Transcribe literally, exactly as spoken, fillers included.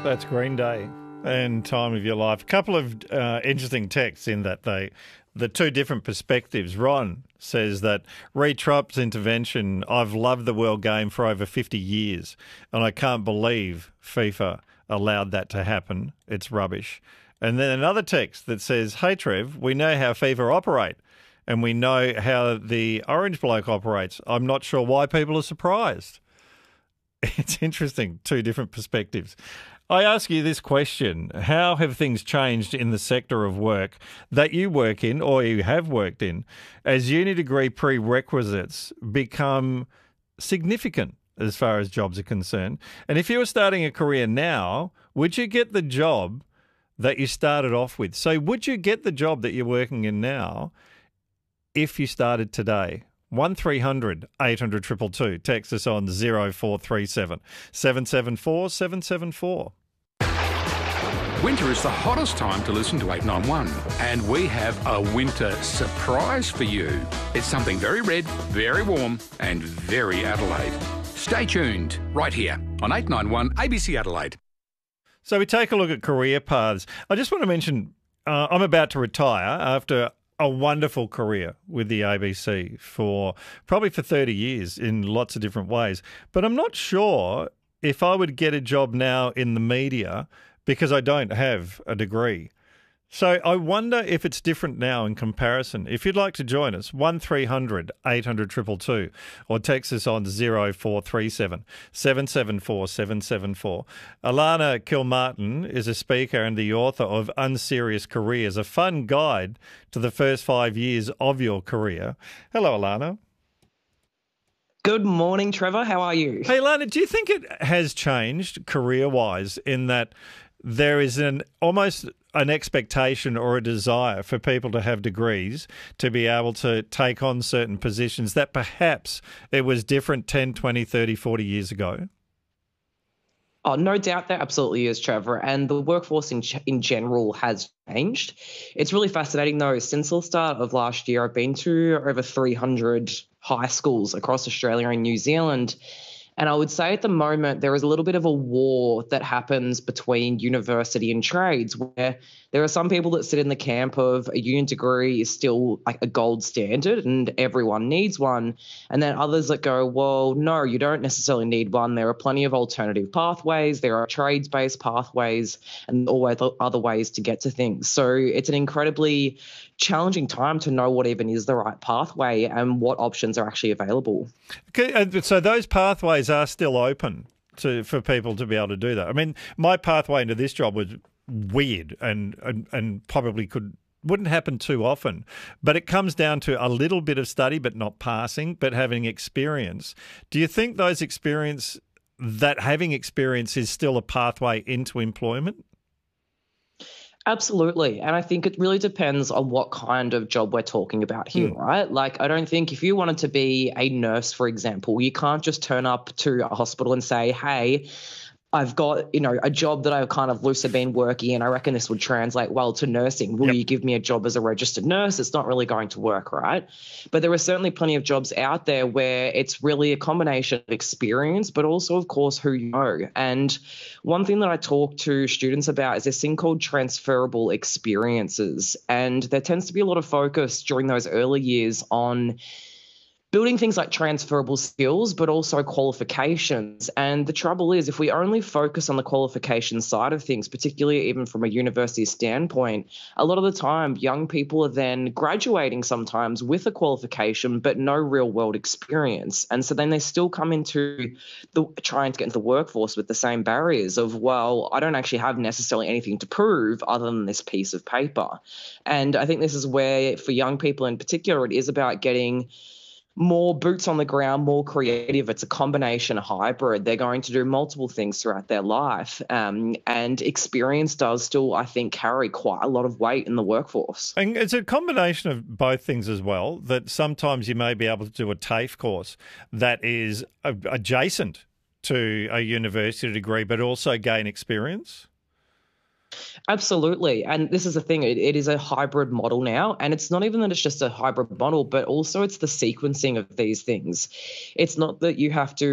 That's Green Day and Time of Your Life. A couple of uh, interesting texts in that they, the two different perspectives. Ron says that re Trump's intervention, I've loved the world game for over fifty years and I can't believe FIFA allowed that to happen. It's rubbish. And then another text that says, hey Trev, we know how FIFA operate and we know how the orange bloke operates. I'm not sure why people are surprised. It's interesting, two different perspectives. I ask you this question. How have things changed in the sector of work that you work in or you have worked in as uni degree prerequisites become significant as far as jobs are concerned? And if you were starting a career now, would you get the job that you started off with? So would you get the job that you're working in now if you started today? one three hundred eight hundred two two two. Text us on zero four three seven seven seven four seven seven four. Winter is the hottest time to listen to eight nine one, and we have a winter surprise for you. It's something very red, very warm, and very Adelaide. Stay tuned right here on eight nine one A B C Adelaide. So we take a look at career paths. I just want to mention uh, I'm about to retire after a wonderful career with the A B C for probably for thirty years in lots of different ways. But I'm not sure if I would get a job now in the media because I don't have a degree. So I wonder if it's different now in comparison. If you'd like to join us, one three hundred eight hundred two two two or text us on zero four three seven seven seven four seven seven four. Alana Kilmartin is a speaker and the author of Unserious Careers, a fun guide to the first five years of your career. Hello, Alana. Good morning, Trevor. How are you? Hey, Alana, do you think it has changed career-wise in that there is an almost an expectation or a desire for people to have degrees to be able to take on certain positions that perhaps it was different ten, twenty, thirty, forty years ago? Oh, no doubt there absolutely is, Trevor. And the workforce in in general has changed. It's really fascinating, though. Since the start of last year, I've been to over three hundred high schools across Australia and New Zealand. And I would say at the moment there is a little bit of a war that happens between university and trades, where there are some people that sit in the camp of a uni degree is still like a gold standard and everyone needs one. And then others that go, well, no, you don't necessarily need one. There are plenty of alternative pathways. There are trades-based pathways and always other ways to get to things. So it's an incredibly challenging time to know what even is the right pathway and what options are actually available. Okay, so those pathways are still open to for people to be able to do that. I mean, my pathway into this job was weird and and, and probably could wouldn't happen too often, but it comes down to a little bit of study, but not passing, but having experience. Do you think those experience that having experience is still a pathway into employment? Absolutely. And I think it really depends on what kind of job we're talking about here, mm. right? Like, I don't think if you wanted to be a nurse, for example, you can't just turn up to a hospital and say, hey, I've got, you know, a job that I've kind of loosely been working in. I reckon this would translate well to nursing. Will yep. you give me a job as a registered nurse? It's not really going to work, right? But there are certainly plenty of jobs out there where it's really a combination of experience, but also, of course, who you know. And one thing that I talk to students about is this thing called transferable experiences. And there tends to be a lot of focus during those early years on building things like transferable skills, but also qualifications. And the trouble is, if we only focus on the qualification side of things, particularly even from a university standpoint, a lot of the time young people are then graduating sometimes with a qualification, but no real world experience. And so then they still come into the trying to get into the workforce with the same barriers of, well, I don't actually have necessarily anything to prove other than this piece of paper. And I think this is where, for young people in particular, it is about getting more boots on the ground, more creative. It's a combination, a hybrid. They're going to do multiple things throughout their life. Um, and experience does still, I think, carry quite a lot of weight in the workforce. And it's a combination of both things as well, that sometimes you may be able to do a TAFE course that is adjacent to a university degree, but also gain experience. Absolutely. And this is the thing, it, it is a hybrid model now. And it's not even that it's just a hybrid model, but also it's the sequencing of these things. It's not that you have to